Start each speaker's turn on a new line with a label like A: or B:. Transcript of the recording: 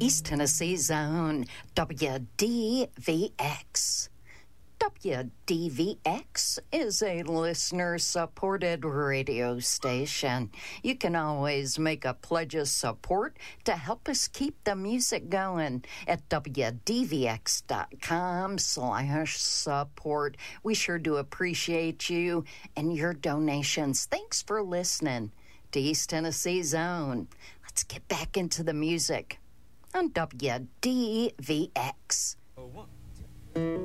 A: East Tennessee's own WDVX. WDVX is a listener-supported radio station. You can always make a pledge of support to help us keep the music going at WDVX.com/support. We sure do appreciate you and your donations. Thanks for listening to East Tennessee's own. Let's get back into the music on WDVX.